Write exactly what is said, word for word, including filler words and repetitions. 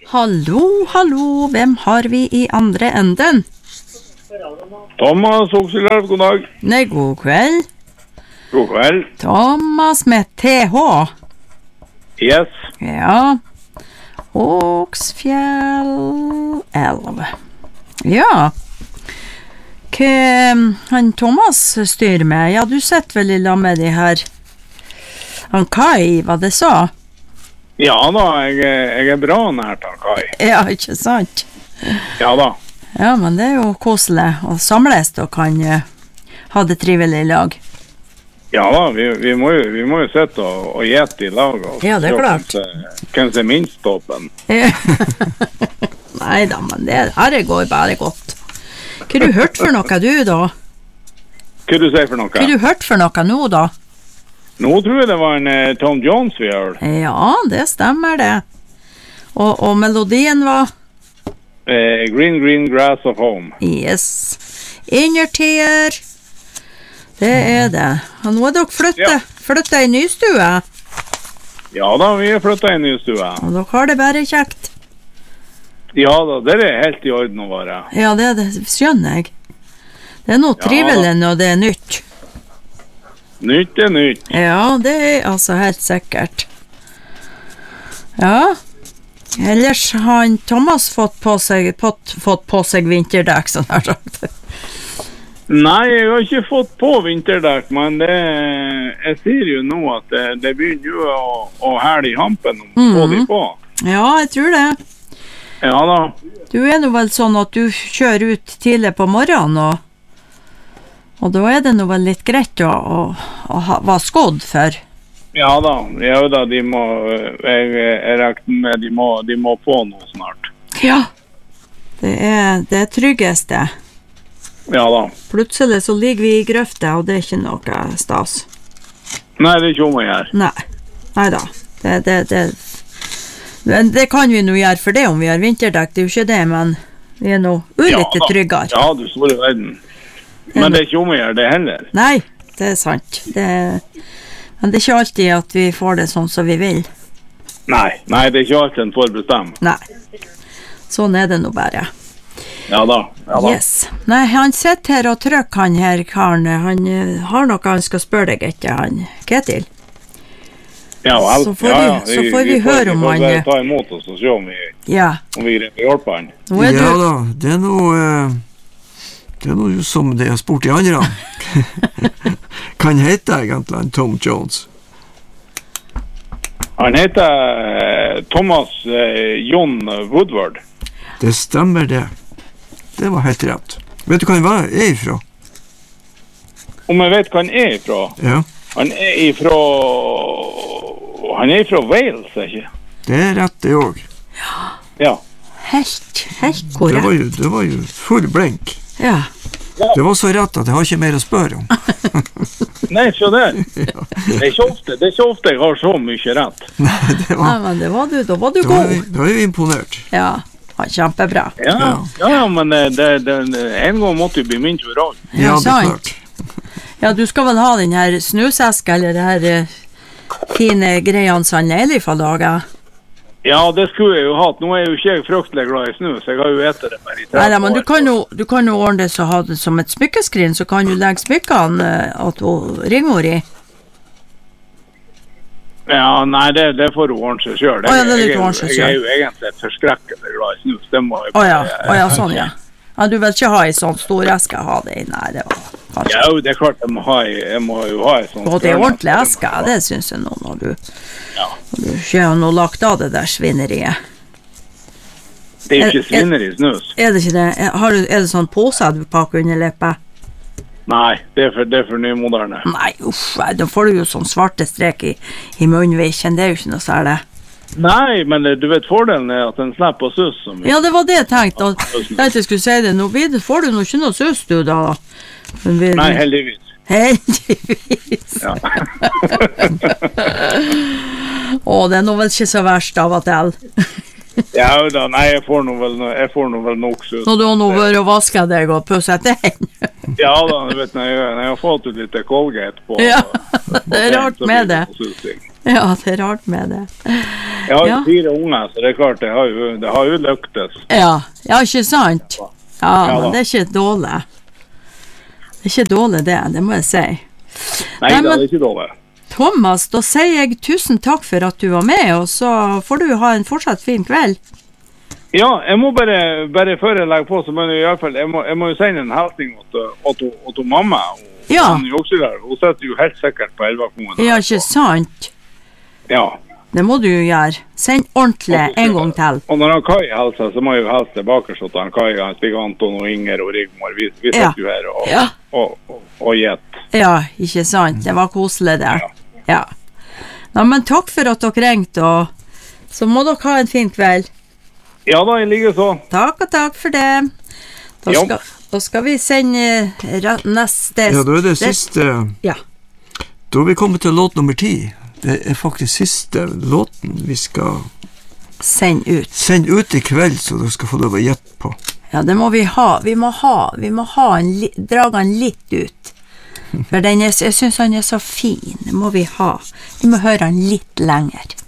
Hallo, hallo, hvem har vi i andre enden? Thomas Okseløv, god dag. Nei, god kveld. God kveld. Thomas med T H. Yes. Ja. Åksfjell elv. Ja. Hva han Thomas styrer med? Ja, du sitter vel i lag med de her han Kai, hva det sa? Ja da, jeg, jeg er bra nært av Kai. Ja, ikke sant? Ja da. Ja, men det er jo koselig å samles og kan uh, ha det trivelig i lag. Ja da, vi, vi, må, jo, vi må jo sitte og, og gjette i lag. Og ja, det er klart. Hvem som er minst åpen. Neida, men det her går bare godt. Hva har du hørt for noe du da? Hva har du sier for noe? Hva har du hørt for noe nå da? Nå tror jeg det var en uh, Tom Jones vi hørte. Ja, det stemmer det. Og, og melodien var? Uh, Green Green Grass of Home. Yes. Innertier. Det er det. Og nå er dere flyttet, ja. flyttet i nystue. Ja da, vi er flyttet i nystue. Og dere har det bare kjekt. Ja da, det er helt i orden å være. Ja, det, det skjønner jeg. Det er noe ja. trivelig når det er nytt. Nytt er nytt. Ja, det er altså helt sikkert. Ja. Ellers har han Thomas fått på seg, fått, fått på seg vinterdekk, sånn her sagt. Nei, jeg har ikke fått på vinterdekk, men det, jeg sier jo nå at det, det begynner jo å, å hæle i hampen om mm. få de på. Ja, jeg tror det. Ja da. Du er nå vel sånn at du kjører ut tidlig på morgenen, og Og da er det nå vel litt greit å, å, å ha, være skodd for? Ja da, ja da, de må, jeg, jeg regner med, de må, de må få noe snart. Ja, det er det tryggeste. Ja da. Plutselig så ligger vi i grøfte, og det er ikke noe stas. Nei, det er ikke om å gjøre. Nei, nei da. Det, det, det, det, det kan vi nå gjøre for det om vi har vinterdekk, det er jo ikke det, men vi er nå ulike ja, tryggere. Ja, du står i verden. Men det er ikke om å gjøre det heller. Nei, det er sant. Det, men det er ikke alltid at vi får det sånn som vi vil. Nei, nei, det er ikke alltid en får bestemme. Nei, sånn er det nå bare. Ja da, ja da. Yes. Nei, han sitter her og trykker han her, Karen. Han uh, har noe han skal spørre deg etter, han Ketil. Ja, vel. Så får ja, vi, ja. så får vi, vi høre om han... Vi får ta imot oss og se om vi, ja. om vi greier å hjelpe han. Ja du... da, det er noe... Uh... Det er noe som det er spurt i andre. Kan hete egentlig Tom Jones? Han heter Thomas eh, John Woodward. Det stemmer det. Det var helt rett. Vet du hva han er ifra? Om jeg vet hva han er ifra? Ja. Han er ifra... Han er ifra Wales, ikke? Det er rett det også. Ja. Ja. Helt, helt korrekt. Det var jo, det var jo full blenk. Ja. Det var så rett at jeg har ikke mer å spørre om. Nei, så det. Ja. Det er ikke ofte, det er ikke ofte jeg har så mye rett. Nei, det var... Nei, men det var du, da var du da god. Var vi, da var vi imponert. Ja, var kjempebra. Ja, ja, ja men det, det, en gang måtte jo bli min tur også. Ja, ja, sant. Ja, du skal vel ha den her snuseske, eller det her uh, fine greiene som han Leif har laget? Ja, det skulle jeg jo hatt. Nå er jo ikke jeg fryktelig glad i snus. Jeg har jo etter det bare i tretti år. Nei, men du kan, jo, du kan jo ordne det så ha det som et smykkeskrin, så kan du legge smykkene uh, at hun ringer i. Ja, nei, det, det får hun ordne seg selv. Å ja, det er litt ordne seg selv. Jeg er jo egentlig et forskrekkelig glad i snus. Det må jeg bare... Å ja, å ja, sånn ja. Ja, du vil ikke ha en sånn stor eske ha det i? Nei, det var kanskje... Ja, det er klart jeg må, ha, jeg må jo ha en sånn... Og det er ordentlig eske, det synes jeg nå når du... Ja. Du ikke har noe lagt av det der svineriet. Det er jo ikke svineri snus. Er det ikke det? Har du, er det sånn påse du pakker under leppet? Nei, det er for, det er for nymoderne. Nei, uff, da får du jo sånn svarte strek i, i munnviken. Det er jo ikke noe særlig. Nei, men du vet fordelen er at den slipper å sus. Ja, det var det jeg tenkte. Jeg tenkte jeg skulle si det. Nå får du nå ikke noe sus du da. Vi, Nei, heldigvis. Heldigvis. Ja. Å, det er nå vel ikke så verst av og til. Ja da, nei, jeg får nå vel, jeg får nå vel nok sus. Nå du har nå vært og vasket deg og pusset deg. Ja da, du vet, når jeg, når jeg har fått ut litt Colgate på... Ja, det er rart med det. Ja, det er rart med det. Jeg har jo Ja. fire unger, så det er klart, det har jo, det har jo lyktes. Ja, ja, ikke sant? Ja, Ja, men da. det er ikke dårlig. Det er ikke dårlig det, det må jeg si. Nei, Nei, da, men- det er ikke dårlig. Thomas, da sier jeg tusen takk for at du var med, og så får du ha en fortsatt fin kveld. Ja, jeg må bare, bare før jeg legger på, så må jeg, i hvert fall, jeg, må, jeg må jo sende en hilsning til til mamma. Og, Ja. Hun, er jo også der. Hun sitter jo helt sikkert på Elvakongen. Ja, ikke sant? Ja. Det må du jo gjøre. Send ordentlig en gang til. Og når han Kai hilser, så må jeg jo hilse tilbake så til han Kai, han Stig Anton og Inger og Rigmor. Vi, vi sitter Ja. jo her og, Ja. og, og, og gjett. Ja, ikke sant? Det var koselig det. Ja. Nei, men takk for at dere ringte, og så må dere ha en fin kveld. Ja da, jeg ligger så. Takk og takk for det. Da Ja. skal, da skal vi sende ra- neste... Ja, da er det siste. Ja. Da er vi kommet til låt nummer ti. Det er faktisk siste låten vi skal Send ut. sende ut i kveld, så dere skal få lov å gjette på. Ja, det må vi ha. Vi må ha, vi må ha en li, dra den litt ut. For den er, jeg synes han er så fin. Det må vi ha. Vi må høre han litt lenger.